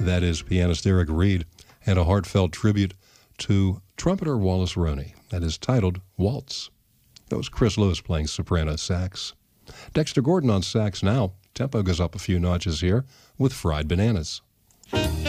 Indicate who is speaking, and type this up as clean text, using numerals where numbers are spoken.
Speaker 1: That is pianist Eric Reed, and a heartfelt tribute to trumpeter Wallace Roney. That is titled Waltz. That was Chris Lewis playing soprano sax. Dexter Gordon on sax now. Tempo goes up a few notches here with Fried Bananas.